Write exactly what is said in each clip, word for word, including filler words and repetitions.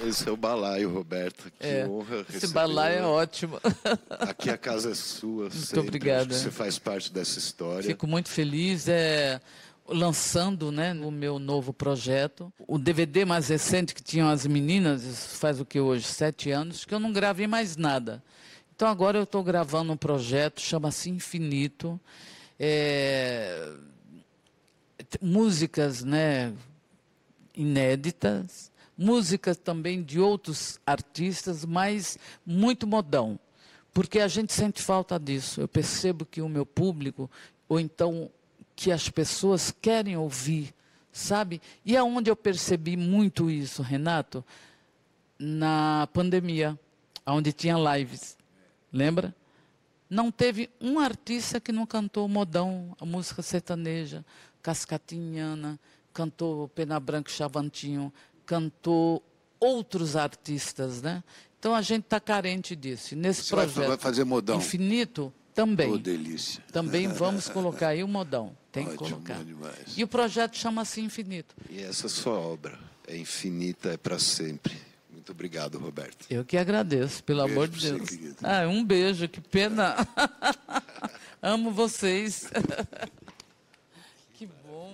Esse é o balaio, Roberta. Que é, honra receber. Esse balaio é ótimo. Aqui a casa é sua. Muito sempre. obrigada. Você faz parte dessa história. Fico muito feliz. É, lançando, né, o meu novo projeto. O D V D mais recente que tinham as meninas, isso faz o que hoje? Sete anos, que eu não gravei mais nada. Então agora eu estou gravando um projeto, chama-se Infinito. É, músicas, né, inéditas, músicas também de outros artistas, mas muito modão, porque a gente sente falta disso. Eu percebo que o meu público, ou então que as pessoas querem ouvir, sabe? E aonde eu percebi muito isso, Renato? Na pandemia, onde tinha lives, lembra? Não teve um artista que não cantou modão, a música sertaneja, Cascatinhana, cantou Pena Branca e Chavantinho, cantou outros artistas, né? Então a gente está carente disso. E nesse Você projeto vai fazer modão? Infinito, também. Oh, delícia. Também vamos colocar aí o modão. Tem que Ótimo, colocar. demais. E o projeto chama-se Infinito. E essa sua obra é infinita, é para sempre. Muito obrigado, Roberto. Eu que agradeço, pelo Beijo amor de pra Deus. você, querido. Ah, um beijo, que pena. Amo vocês. Que bom.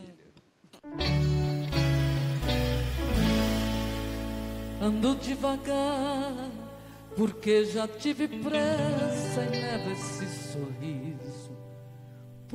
Ando devagar, porque já tive pressa e levo esse sorriso